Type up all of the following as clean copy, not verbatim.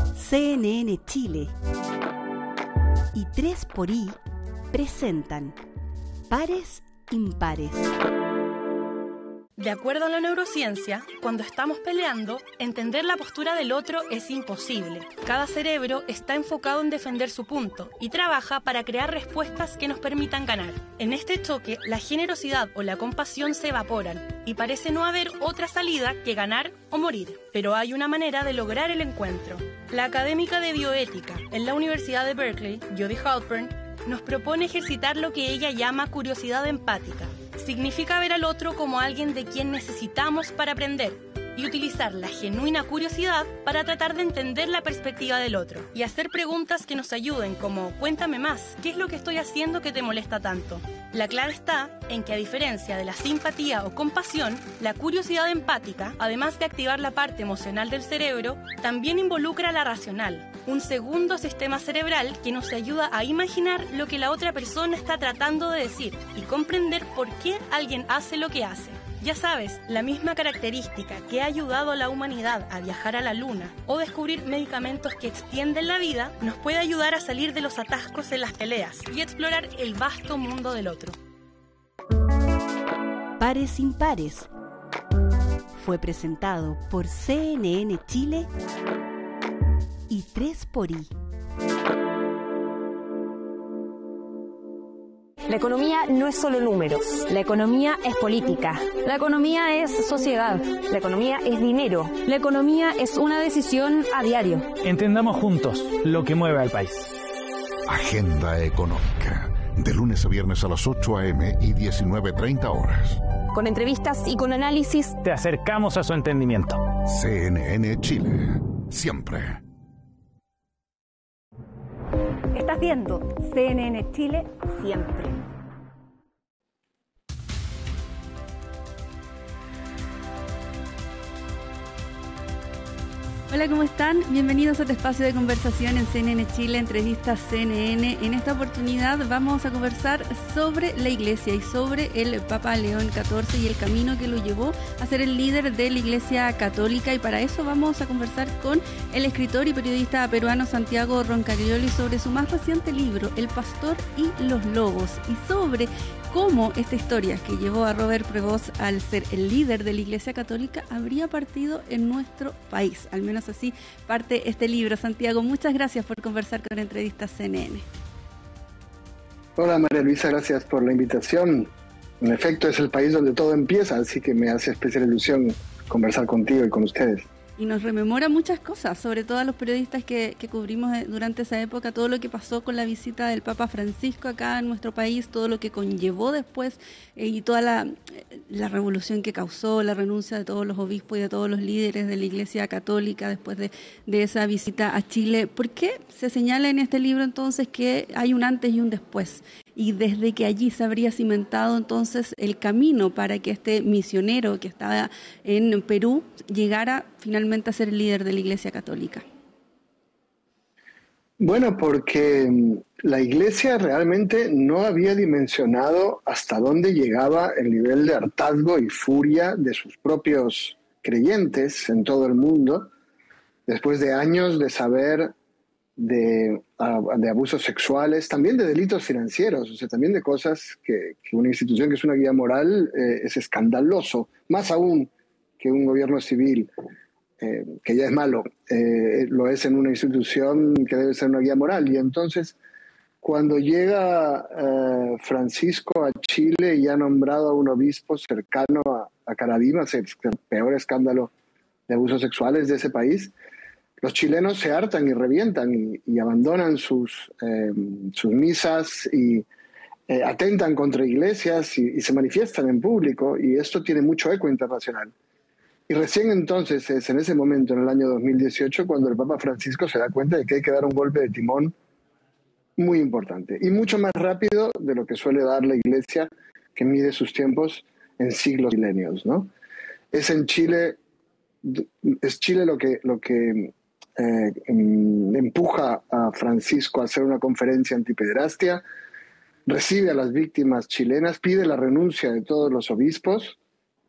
CNN Chile y 3xI presentan Pares Impares. De acuerdo a la neurociencia, cuando estamos peleando, entender la postura del otro es imposible. Cada cerebro está enfocado en defender su punto y trabaja para crear respuestas que nos permitan ganar. En este choque, la generosidad o la compasión se evaporan y parece no haber otra salida que ganar o morir. Pero hay una manera de lograr el encuentro. La académica de bioética en la Universidad de Berkeley, Jody Halpern, nos propone ejercitar lo que ella llama curiosidad empática. Significa ver al otro como alguien de quien necesitamos para aprender y utilizar la genuina curiosidad para tratar de entender la perspectiva del otro y hacer preguntas que nos ayuden como cuéntame más, ¿qué es lo que estoy haciendo que te molesta tanto? La clave está en que a diferencia de la simpatía o compasión, la curiosidad empática, además de activar la parte emocional del cerebro, también involucra la racional, un segundo sistema cerebral que nos ayuda a imaginar lo que la otra persona está tratando de decir y comprender por qué alguien hace lo que hace. Ya sabes, la misma característica que ha ayudado a la humanidad a viajar a la luna o descubrir medicamentos que extienden la vida, nos puede ayudar a salir de los atascos en las peleas y explorar el vasto mundo del otro. Pares Impares fue presentado por CNN Chile y 3xI. La economía no es solo números. La economía es política. La economía es sociedad. La economía es dinero. La economía es una decisión a diario. Entendamos juntos lo que mueve al país. Agenda Económica. De lunes a viernes a las 8 a.m. y 19:30 horas. Con entrevistas y con análisis. Te acercamos a su entendimiento. CNN Chile. Siempre. Estás viendo CNN Chile siempre. Hola, ¿cómo están? Bienvenidos a este espacio de conversación en CNN Chile, entrevistas CNN. En esta oportunidad vamos a conversar sobre la Iglesia y sobre el Papa León XIV y el camino que lo llevó a ser el líder de la Iglesia Católica. Y para eso vamos a conversar con el escritor y periodista peruano Santiago Roncarioli sobre su más reciente libro, El Pastor y los Lobos, y sobre cómo esta historia que llevó a Robert Prevost al ser el líder de la Iglesia Católica habría partido en nuestro país. Al menos así parte este libro. Santiago, muchas gracias por conversar con Entrevistas CNN. Hola María Luisa, gracias por la invitación. En efecto es el país donde todo empieza, así que me hace especial ilusión conversar contigo y con ustedes. Y nos rememora muchas cosas, sobre todo a los periodistas que cubrimos durante esa época, todo lo que pasó con la visita del Papa Francisco acá en nuestro país, todo lo que conllevó después y toda la revolución que causó, la renuncia de todos los obispos y de todos los líderes de la Iglesia Católica después de esa visita a Chile. ¿Por qué se señala en este libro entonces que hay un antes y un después? Y desde que allí se habría cimentado entonces el camino para que este misionero que estaba en Perú llegara finalmente a ser el líder de la Iglesia Católica. Bueno, porque la Iglesia realmente no había dimensionado hasta dónde llegaba el nivel de hartazgo y furia de sus propios creyentes en todo el mundo, después de años de saber de abusos sexuales, también de delitos financieros, o sea, también de cosas que una institución que es una guía moral es escandaloso, más aún que un gobierno civil, que ya es malo, lo es en una institución que debe ser una guía moral. Y entonces, cuando llega Francisco a Chile y ha nombrado a un obispo cercano a Carabimas, el peor escándalo de abusos sexuales de ese país, los chilenos se hartan y revientan y abandonan sus misas y atentan contra iglesias y se manifiestan en público, y esto tiene mucho eco internacional. Y recién entonces es en ese momento, en el año 2018, cuando el Papa Francisco se da cuenta de que hay que dar un golpe de timón muy importante y mucho más rápido de lo que suele dar la Iglesia, que mide sus tiempos en siglos y milenios, ¿no? Es Chile lo que empuja a Francisco a hacer una conferencia antipederastia, recibe a las víctimas chilenas, pide la renuncia de todos los obispos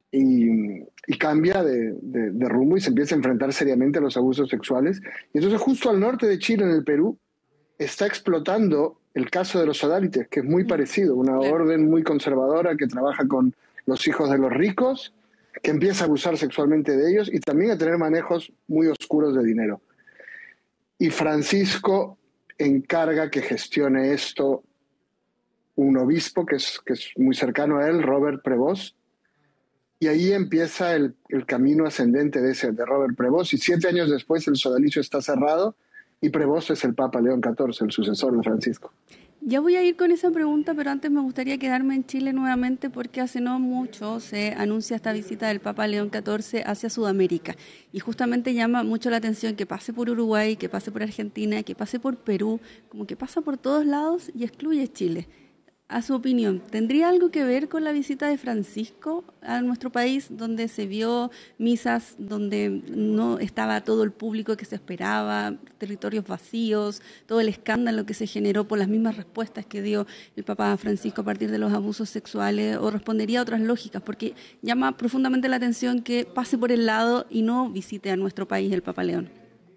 y cambia de rumbo y se empieza a enfrentar seriamente a los abusos sexuales. Y entonces justo al norte de Chile, en el Perú, está explotando el caso de los sodálites, que es muy parecido, una orden muy conservadora que trabaja con los hijos de los ricos, que empieza a abusar sexualmente de ellos y también a tener manejos muy oscuros de dinero. Y Francisco encarga que gestione esto un obispo que es muy cercano a él, Robert Prevost, y ahí empieza el camino ascendente de Robert Prevost, y 7 años después el sodalicio está cerrado y Prevost es el Papa León XIV, el sucesor de Francisco. Ya voy a ir con esa pregunta, pero antes me gustaría quedarme en Chile nuevamente porque hace no mucho se anuncia esta visita del Papa León XIV hacia Sudamérica y justamente llama mucho la atención que pase por Uruguay, que pase por Argentina, que pase por Perú, como que pasa por todos lados y excluye Chile. A su opinión, ¿tendría algo que ver con la visita de Francisco a nuestro país, donde se vio misas, donde no estaba todo el público que se esperaba, territorios vacíos, todo el escándalo que se generó por las mismas respuestas que dio el Papa Francisco a partir de los abusos sexuales, o respondería a otras lógicas? Porque llama profundamente la atención que pase por el lado y no visite a nuestro país el Papa León.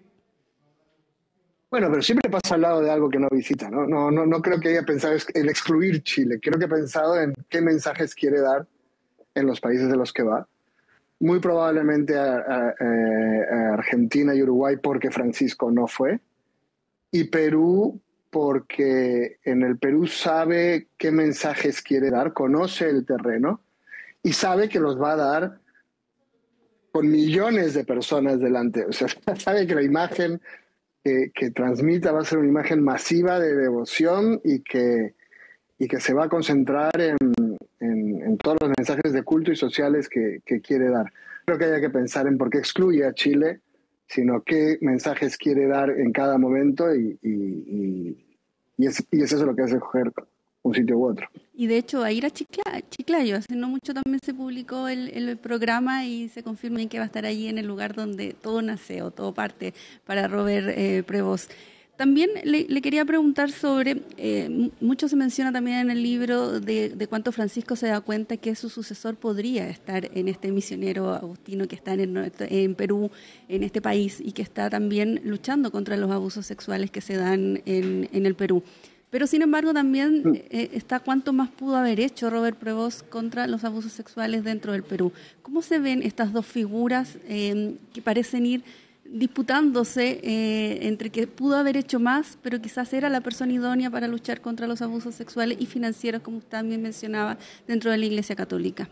Bueno, pero siempre pasa al lado de algo que no visita, ¿no? No creo que haya pensado en excluir Chile. Creo que ha pensado en qué mensajes quiere dar en los países de los que va. Muy probablemente a Argentina y Uruguay porque Francisco no fue. Y Perú porque en el Perú sabe qué mensajes quiere dar, conoce el terreno y sabe que los va a dar con millones de personas delante. O sea, sabe que la imagen que transmita va a ser una imagen masiva de devoción y que se va a concentrar en todos los mensajes de culto y sociales que quiere dar. Creo que haya que pensar en por qué excluye a Chile, sino qué mensajes quiere dar en cada momento y es eso lo que hace escoger un sitio u otro. Y de hecho, a ir a Chiclayo, hace no mucho también se publicó el programa y se confirma que va a estar allí en el lugar donde todo nace o todo parte para Robert Prevost. También le quería preguntar sobre, mucho se menciona también en el libro de cuánto Francisco se da cuenta que su sucesor podría estar en este misionero agustino que está en Perú, en este país, y que está también luchando contra los abusos sexuales que se dan en el Perú. Pero sin embargo también está cuánto más pudo haber hecho Robert Prevost contra los abusos sexuales dentro del Perú. ¿Cómo se ven estas dos figuras que parecen ir disputándose entre que pudo haber hecho más, pero quizás era la persona idónea para luchar contra los abusos sexuales y financieros, como usted también mencionaba, dentro de la Iglesia Católica?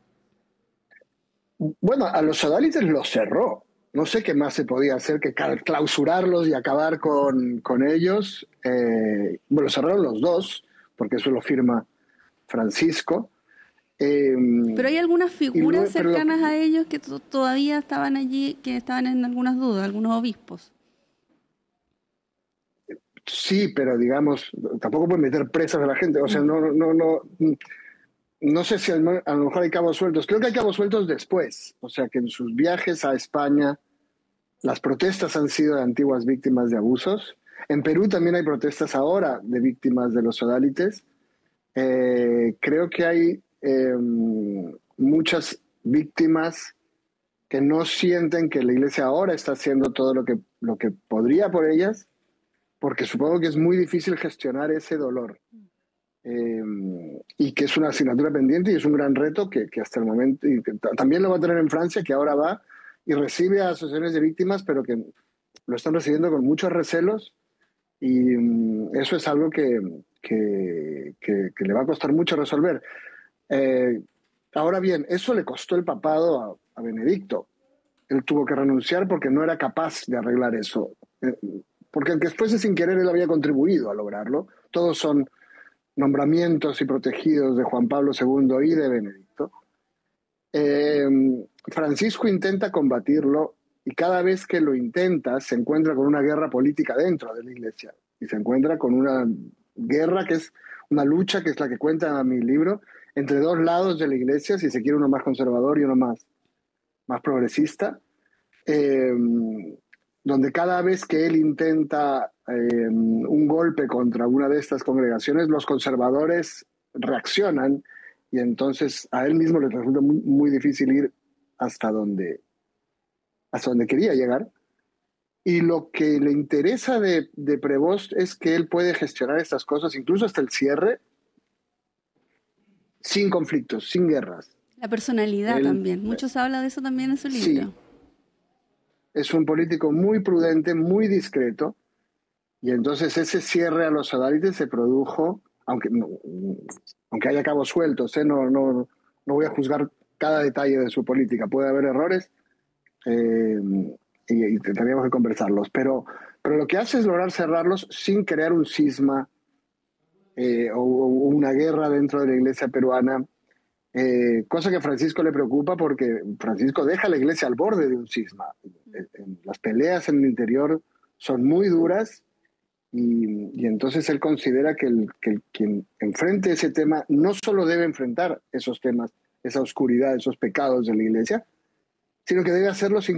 Bueno, a los sodálites los cerró. No sé qué más se podía hacer que clausurarlos y acabar con ellos. Bueno, cerraron los dos, porque eso lo firma Francisco. Pero hay algunas figuras cercanas a ellos que todavía estaban allí, que estaban en algunas dudas, algunos obispos. Sí, pero digamos, tampoco pueden meter presas a la gente. O sea, no sé si a lo mejor hay cabos sueltos. Creo que hay cabos sueltos después. O sea, que en sus viajes a España las protestas han sido de antiguas víctimas de abusos. En Perú también hay protestas ahora de víctimas de los sodálites. Creo que hay muchas víctimas que no sienten que la Iglesia ahora está haciendo todo lo que podría por ellas, porque supongo que es muy difícil gestionar ese dolor. Y que es una asignatura pendiente y es un gran reto que hasta el momento, y que también lo va a tener en Francia, que ahora va y recibe a asociaciones de víctimas, pero que lo están recibiendo con muchos recelos, y eso es algo que le va a costar mucho resolver. Ahora bien, eso le costó el papado a Benedicto. Él tuvo que renunciar porque no era capaz de arreglar eso, porque aunque después de sin querer él había contribuido a lograrlo. Todos son nombramientos y protegidos de Juan Pablo II y de Benedicto. Francisco intenta combatirlo y cada vez que lo intenta se encuentra con una guerra política dentro de la Iglesia y se encuentra con una guerra que es una lucha, que es la que cuenta mi libro, entre dos lados de la Iglesia, si se quiere uno más conservador y uno más progresista, donde cada vez que él intenta un golpe contra una de estas congregaciones, los conservadores reaccionan y entonces a él mismo le resulta muy, muy difícil ir hasta donde quería llegar. Y lo que le interesa de Prevost es que él puede gestionar estas cosas, incluso hasta el cierre, sin conflictos, sin guerras. La personalidad también. Muchos hablan de eso también en su libro. Sí. Es un político muy prudente, muy discreto, y entonces ese cierre a los satélites se produjo, aunque haya cabos sueltos, no voy a juzgar cada detalle de su política, puede haber errores, y tendríamos que conversarlos, pero lo que hace es lograr cerrarlos sin crear un cisma o una guerra dentro de la iglesia peruana, cosa que a Francisco le preocupa porque Francisco deja a la iglesia al borde de un cisma. Las peleas en el interior son muy duras y entonces él considera que quien enfrente ese tema no solo debe enfrentar esos temas, esa oscuridad, esos pecados de la iglesia, sino que debe hacerlo sin